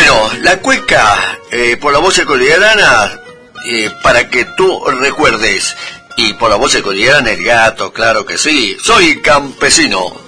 Bueno, la cueca por la voz colidiana, para que tú recuerdes, y por la voz colidiana el gato, claro que sí, soy campesino.